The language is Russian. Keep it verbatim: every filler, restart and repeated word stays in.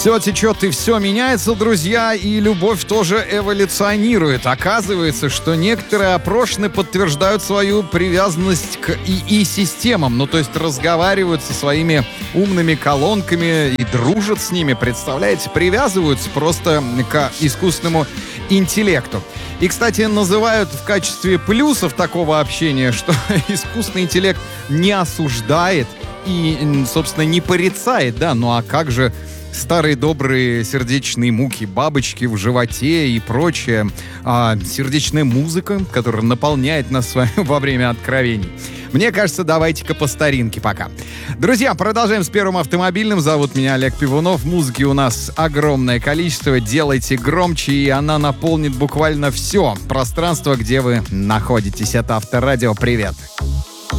Все течет и все меняется, друзья, и любовь тоже эволюционирует. Оказывается, что некоторые опрошенные подтверждают свою привязанность к ИИ-системам. Ну, то есть разговаривают со своими умными колонками и дружат с ними. Представляете, привязываются просто к искусственному интеллекту. И, кстати, называют в качестве плюсов такого общения, что искусственный интеллект не осуждает и, собственно, не порицает, да, ну а как же старые добрые сердечные муки, бабочки в животе и прочее, а сердечная музыка, которая наполняет нас с вами во время откровений. Мне кажется, давайте-ка по старинке пока. Друзья, продолжаем с первым автомобильным. Зовут меня Олег Пивунов. Музыки у нас огромное количество. Делайте громче, и она наполнит буквально все пространство, где вы находитесь. Это Авторадио. Привет.